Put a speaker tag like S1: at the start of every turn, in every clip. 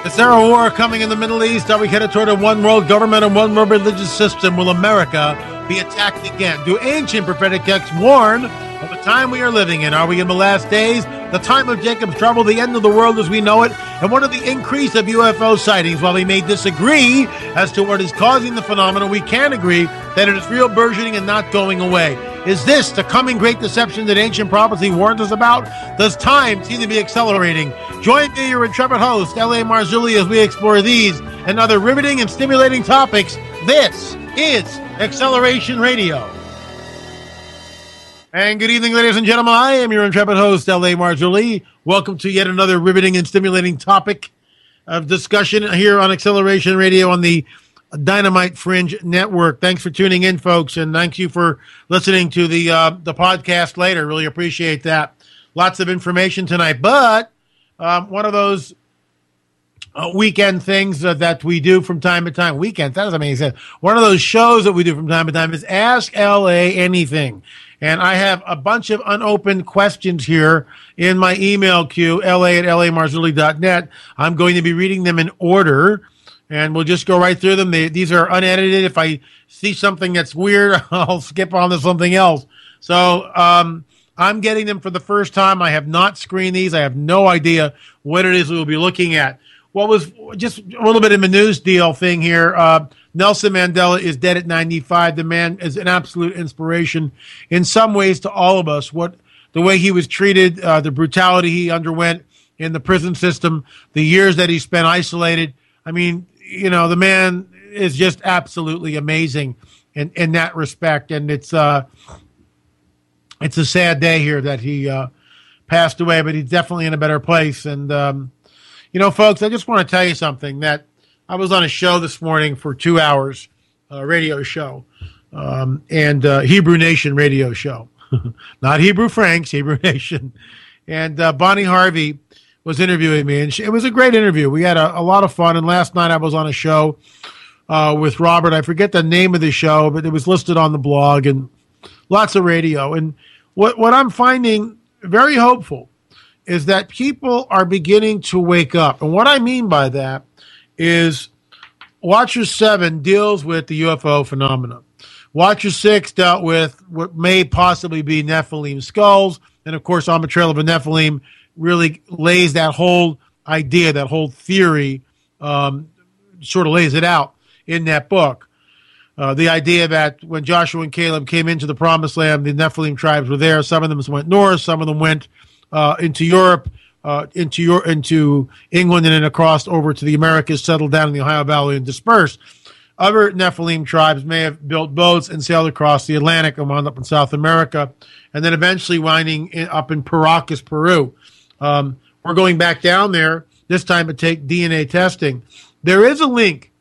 S1: Is there a war coming in the Middle East? Are we headed toward a one world government and one world religious system? Will America be attacked again? Do ancient prophetic texts warn of the time we are living in? Are we in the last days, the time of Jacob's trouble, the end of the world as we know it? And what are the increase of UFO sightings? While we may disagree as to what is causing the phenomenon, we can agree that it is real, burgeoning, and not going away. Is this the coming great deception that ancient prophecy warns us about? Does time seem to be accelerating? Join me, your intrepid host, L.A. Marzulli, as we explore these and other riveting and stimulating topics. This is Acceleration Radio. And good evening, ladies and gentlemen. I am your intrepid host, L.A. Marzulli. Welcome to yet another riveting and stimulating topic of discussion here on Acceleration Radio on the Dynamite Fringe Network. Thanks for tuning in, folks, and thank you for listening to the podcast later. Really appreciate that. Lots of information tonight, but one of those weekend things that we do from time to time. Weekend, that doesn't make sense. One of those shows that we do from time to time is Ask LA Anything. And I have a bunch of unopened questions here in my email queue, la@lamarzulli.net. I'm going to be reading them in order, and we'll just go right through them. These are unedited. If I see something that's weird, I'll skip on to something else. So I'm getting them for the first time. I have not screened these. I have no idea what it is we will be looking at. What was just a little bit of a news deal thing here. Nelson Mandela is dead at 95. The man is an absolute inspiration in some ways to all of us. The way he was treated, the brutality he underwent in the prison system, the years that he spent isolated. I mean, you know, the man is just absolutely amazing in that respect. And it's a sad day here that he passed away, but he's definitely in a better place. And, you know, folks, I just want to tell you something, that I was on a show this morning for 2 hours, a radio show, and Hebrew Nation radio show. Not Hebrew Franks, Hebrew Nation. And Bonnie Harvey was interviewing me, and it was a great interview. We had a lot of fun, and last night I was on a show with Robert. I forget the name of the show, but it was listed on the blog, and lots of radio. And what I'm finding very hopeful is that people are beginning to wake up. And what I mean by that is Watcher 7 deals with the UFO phenomenon. Watcher 6 dealt with what may possibly be Nephilim skulls. And, of course, On the Trail of a Nephilim really lays that whole idea, that whole theory, sort of lays it out in that book. The idea that when Joshua and Caleb came into the Promised Land, the Nephilim tribes were there. Some of them went north, some of them went into Europe, into England, and then across over to the Americas, settled down in the Ohio Valley and dispersed. Other Nephilim tribes may have built boats and sailed across the Atlantic and wound up in South America, and then eventually winding up in Paracas, Peru. We're going back down there, this time to take DNA testing. There is a link,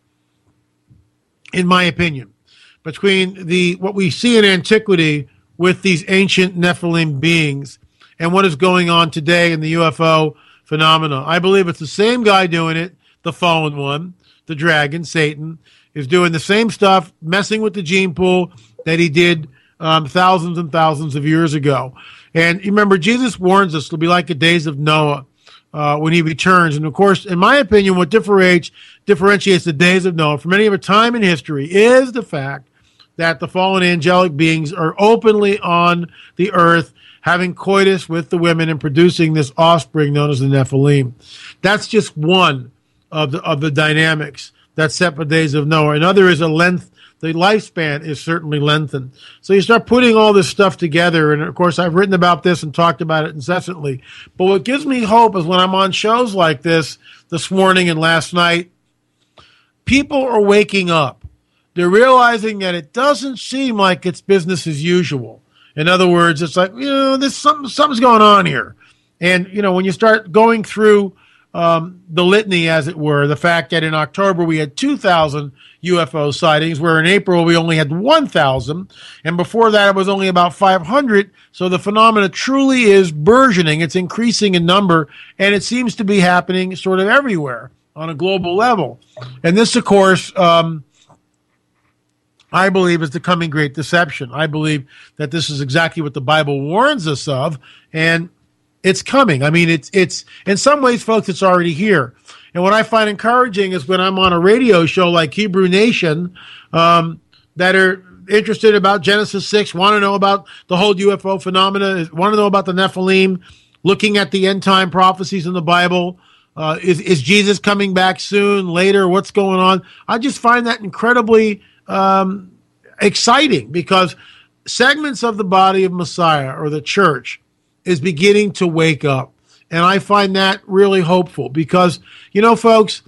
S1: in my opinion, between what we see in antiquity with these ancient Nephilim beings and what is going on today in the UFO phenomena. I believe it's the same guy doing it, the fallen one, the dragon, Satan, is doing the same stuff, messing with the gene pool that he did thousands and thousands of years ago. And remember, Jesus warns us it'll be like the days of Noah when he returns. And, of course, in my opinion, what differentiates the days of Noah from any other time in history is the fact that the fallen angelic beings are openly on the earth, having coitus with the women and producing this offspring known as the Nephilim. That's just one of the dynamics that set the days of Noah. Another is the lifespan is certainly lengthened. So you start putting all this stuff together, and of course I've written about this and talked about it incessantly. But what gives me hope is when I'm on shows like this morning and last night, people are waking up. They're realizing that it doesn't seem like it's business as usual. In other words, it's like, you know, there's something's going on here. And, you know, when you start going through the litany, as it were, the fact that in October we had 2,000 UFO sightings, where in April we only had 1,000, and before that it was only about 500. So the phenomena truly is burgeoning. It's increasing in number, and it seems to be happening sort of everywhere on a global level. And this, of course, I believe is the coming great deception. I believe that this is exactly what the Bible warns us of. And It's coming. I mean, it's in some ways, folks, it's already here. And what I find encouraging is when I'm on a radio show like Hebrew Nation, that are interested about Genesis 6, want to know about the whole UFO phenomena, want to know about the Nephilim, looking at the end time prophecies in the Bible. Is Jesus coming back soon, later? What's going on? I just find that incredibly exciting, because segments of the body of Messiah, or the church, is beginning to wake up. And I find that really hopeful, because, folks,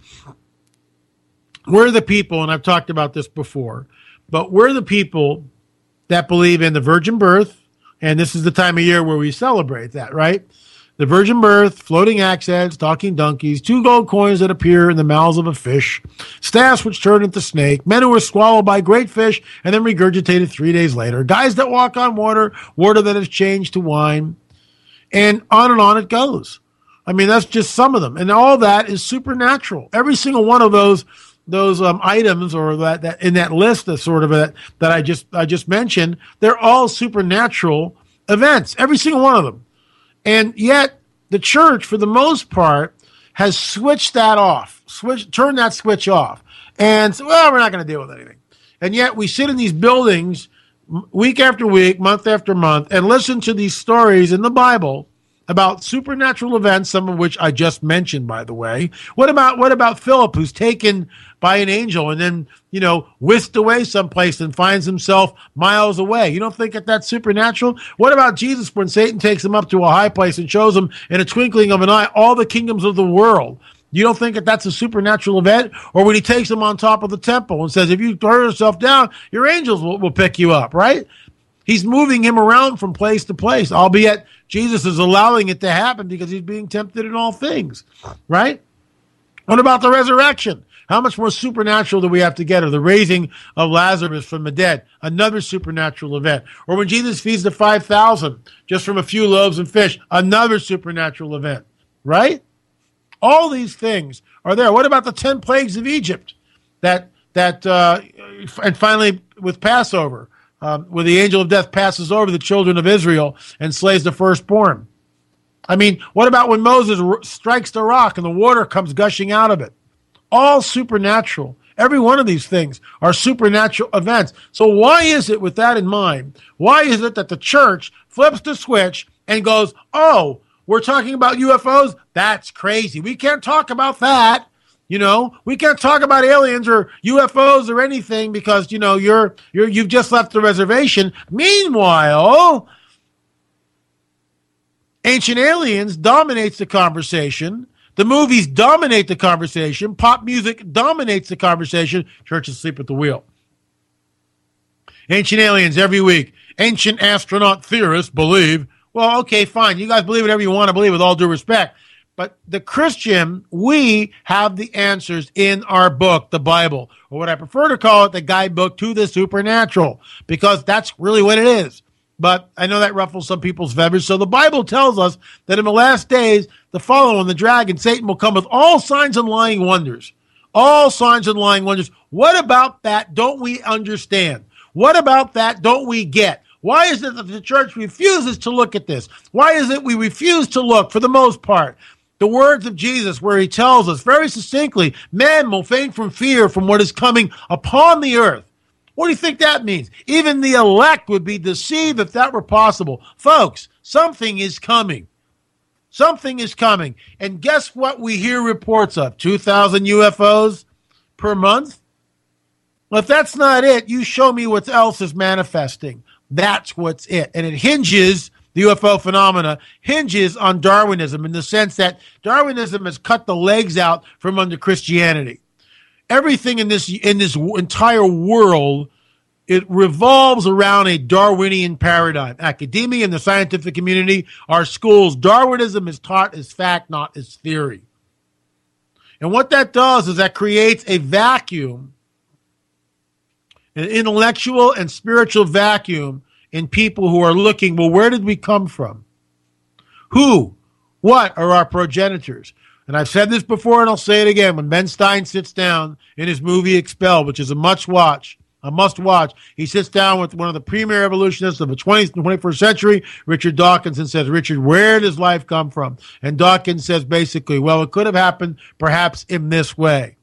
S1: we're the people, and I've talked about this before, but we're the people that believe in the virgin birth, and this is the time of year where we celebrate that, right? The virgin birth, floating axe heads, talking donkeys, 2 gold coins that appear in the mouths of a fish, staffs which turn into snake, men who were swallowed by great fish and then regurgitated 3 days later, guys that walk on water, water that has changed to wine, and on it goes. I mean, that's just some of them. And all that is supernatural. Every single one of those items, or that in that list, that I just mentioned, they're all supernatural events. Every single one of them. And yet the church, for the most part, has switched that off, turned that switch off, and said, well, we're not going to deal with anything. And yet we sit in these buildings week after week, month after month, and listen to these stories in the Bible about supernatural events, some of which I just mentioned, by the way. What about Philip, who's taken by an angel and then, whisked away someplace and finds himself miles away? You don't think that that's supernatural? What about Jesus, when Satan takes him up to a high place and shows him in a twinkling of an eye all the kingdoms of the world? You don't think that that's a supernatural event? Or when he takes him on top of the temple and says, if you throw yourself down, your angels will pick you up, right? He's moving him around from place to place, albeit Jesus is allowing it to happen because he's being tempted in all things, right? What about the resurrection? How much more supernatural do we have to get? Or the raising of Lazarus from the dead, another supernatural event. Or when Jesus feeds the 5,000 just from a few loaves and fish, another supernatural event, right? All these things are there. What about the 10 plagues of Egypt? And finally with Passover, where the angel of death passes over the children of Israel and slays the firstborn. I mean, what about when Moses strikes the rock and the water comes gushing out of it? All supernatural. Every one of these things are supernatural events. So why is it, with that in mind, why is it that the church flips the switch and goes, oh, we're talking about UFOs? That's crazy. We can't talk about that. We can't talk about aliens or UFOs or anything because, you've just left the reservation. Meanwhile, Ancient Aliens dominates the conversation. The movies dominate the conversation. Pop music dominates the conversation. Church is asleep at the wheel. Ancient Aliens every week. Ancient astronaut theorists believe. Well, okay, fine. You guys believe whatever you want to believe, with all due respect. But the Christian, we have the answers in our book, the Bible, or what I prefer to call it, the guidebook to the supernatural, because that's really what it is. But I know that ruffles some people's feathers. So the Bible tells us that in the last days, the fallen one, the dragon, Satan, will come with all signs and lying wonders. All signs and lying wonders. What about that don't we understand? What about that don't we get? Why is it that the church refuses to look at this? Why is it we refuse to look, for the most part? The words of Jesus, where he tells us very succinctly, men will faint from fear from what is coming upon the earth. What do you think that means? Even the elect would be deceived if that were possible. Folks, something is coming. Something is coming. And guess what we hear reports of? 2,000 UFOs per month? Well, if that's not it, you show me what else is manifesting. That's what's it. And it hinges, the UFO phenomena hinges on Darwinism, in the sense that Darwinism has cut the legs out from under Christianity. Everything in this entire world, it revolves around a Darwinian paradigm. Academia and the scientific community, our schools, Darwinism is taught as fact, not as theory. And what that does is that creates a vacuum, an intellectual and spiritual vacuum in people who are looking, well, where did we come from? Who? What are our progenitors? And I've said this before, and I'll say it again. When Ben Stein sits down in his movie Expelled, which is a must watch, a must-watch. He sits down with one of the premier evolutionists of the 20th and 21st century, Richard Dawkins, and says, Richard, where does life come from? And Dawkins says basically, well, it could have happened perhaps in this way.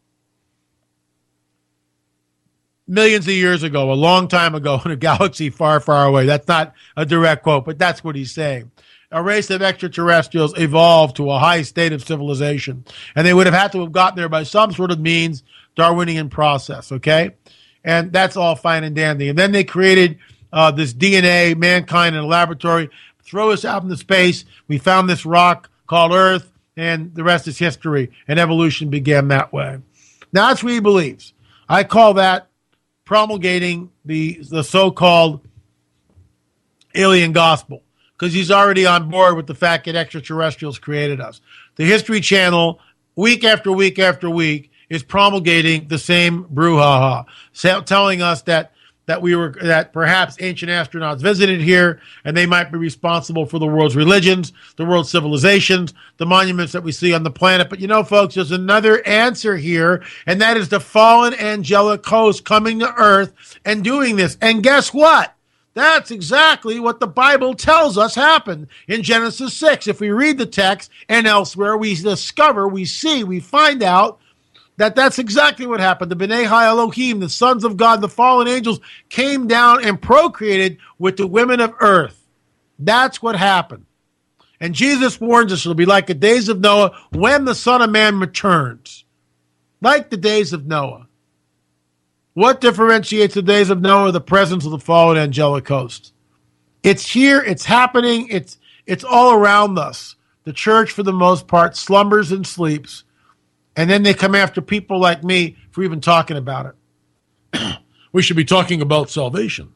S1: Millions of years ago, a long time ago, in a galaxy far, far away. That's not a direct quote, but that's what he's saying. A race of extraterrestrials evolved to a high state of civilization, and they would have had to have gotten there by some sort of means, Darwinian process, okay? And that's all fine and dandy. And then they created this DNA, mankind in a laboratory, throw us out into space. We found this rock called Earth, and the rest is history, and evolution began that way. Now, that's what he believes. I call that promulgating the so-called alien gospel, because he's already on board with the fact that extraterrestrials created us. The History Channel, week after week after week, is promulgating the same brouhaha, telling us that perhaps ancient astronauts visited here and they might be responsible for the world's religions, the world's civilizations, the monuments that we see on the planet. But you know, folks, there's another answer here, and that is the fallen angelic host coming to Earth and doing this. And guess what? That's exactly what the Bible tells us happened in Genesis 6. If we read the text and elsewhere, we discover, we find out that's exactly what happened. The B'nai Ha-Elohim, the sons of God, the fallen angels, came down and procreated with the women of earth. That's what happened. And Jesus warns us it'll be like the days of Noah when the Son of Man returns. Like the days of Noah. What differentiates the days of Noah? The presence of the fallen angelic host. It's here, it's happening, it's all around us. The church, for the most part, slumbers and sleeps. And then they come after people like me for even talking about it. We should be talking about salvation.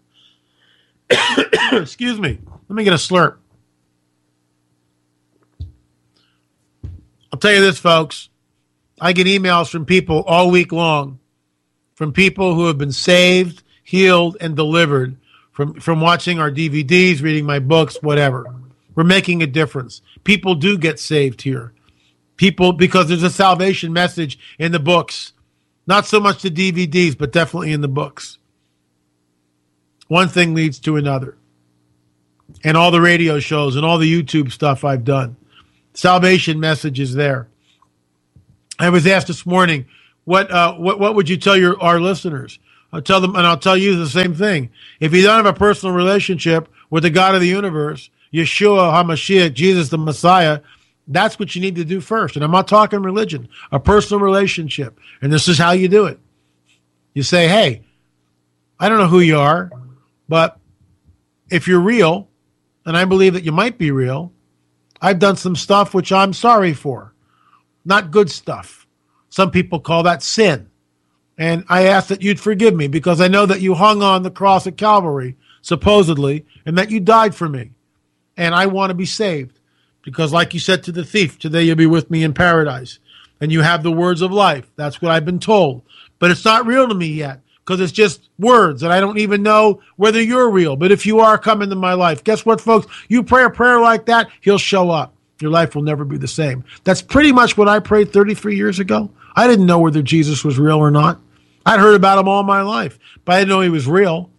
S1: Excuse me. Let me get a slurp. I'll tell you this, folks. I get emails from people all week long, from people who have been saved, healed, and delivered from watching our DVDs, reading my books, whatever. We're making a difference. People do get saved here. People, because there's a salvation message in the books. Not so much the DVDs, but definitely in the books. One thing leads to another. And all the radio shows and all the YouTube stuff I've done. Salvation message is there. I was asked this morning, what would you tell our listeners? I'll tell them, and I'll tell you the same thing. If you don't have a personal relationship with the God of the universe, Yeshua HaMashiach, Jesus the Messiah, that's what you need to do first. And I'm not talking religion, a personal relationship. And this is how you do it. You say, hey, I don't know who you are, but if you're real, and I believe that you might be real, I've done some stuff which I'm sorry for. Not good stuff. Some people call that sin. And I ask that you'd forgive me because I know that you hung on the cross at Calvary, supposedly, and that you died for me. And I want to be saved. Because like you said to the thief, today you'll be with me in paradise. And you have the words of life. That's what I've been told. But it's not real to me yet because it's just words. And I don't even know whether you're real. But if you are, come into my life. Guess what, folks? You pray a prayer like that, he'll show up. Your life will never be the same. That's pretty much what I prayed 33 years ago. I didn't know whether Jesus was real or not. I'd heard about him all my life. But I didn't know he was real.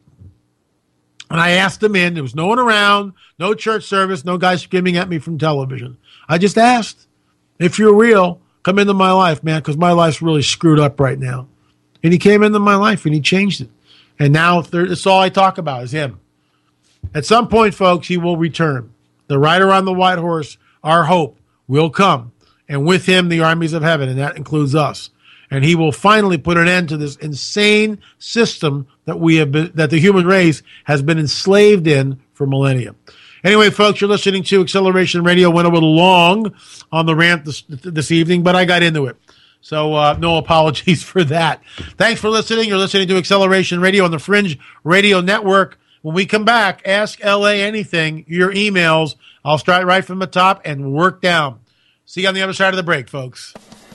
S1: And I asked him in. There was no one around, no church service, no guy screaming at me from television. I just asked, if you're real, come into my life, man, because my life's really screwed up right now. And he came into my life and he changed it. And now that's all I talk about is him. At some point, folks, he will return. The rider on the white horse, our hope, will come. And with him, the armies of heaven, and that includes us. And he will finally put an end to this insane system that the human race has been enslaved in for millennia. Anyway, folks, you're listening to Acceleration Radio. Went a little long on the rant this evening, but I got into it. So no apologies for that. Thanks for listening. You're listening to Acceleration Radio on the Fringe Radio Network. When we come back, ask LA anything, your emails. I'll start right from the top and work down. See you on the other side of the break, folks.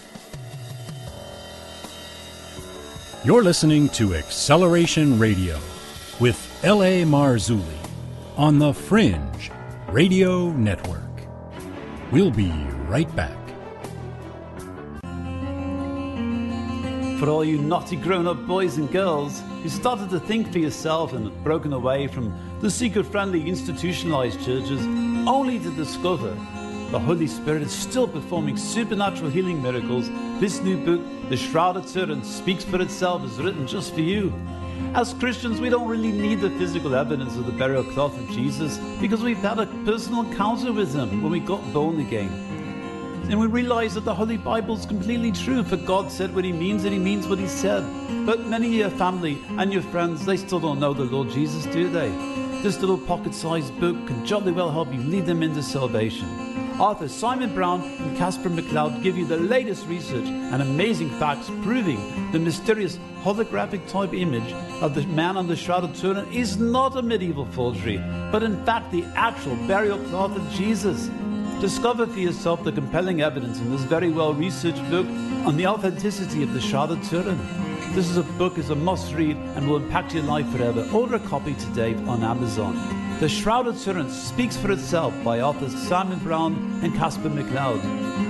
S2: You're listening to Acceleration Radio with L.A. Marzulli on the Fringe Radio Network. We'll be right back.
S3: For all you naughty grown-up boys and girls who started to think for yourself and have broken away from the seeker-friendly institutionalized churches only to discover the Holy Spirit is still performing supernatural healing miracles, this new book, The Shroud of Turin, speaks for itself, is written just for you. As Christians, we don't really need the physical evidence of the burial cloth of Jesus because we've had a personal encounter with him when we got born again. And we realize that the Holy Bible is completely true, for God said what he means and he means what he said. But many of your family and your friends, they still don't know the Lord Jesus, do they? This little pocket-sized book can jolly well help you lead them into salvation. Authors Simon Brown and Casper McLeod give you the latest research and amazing facts proving the mysterious holographic type image of the man on the Shroud of Turin is not a medieval forgery, but in fact the actual burial cloth of Jesus. Discover for yourself the compelling evidence in this very well-researched book on the authenticity of the Shroud of Turin. This is a book is a must-read and will impact your life forever. Order a copy today on Amazon. The Shroud of Turin speaks for itself by authors Simon Brown and Casper McLeod.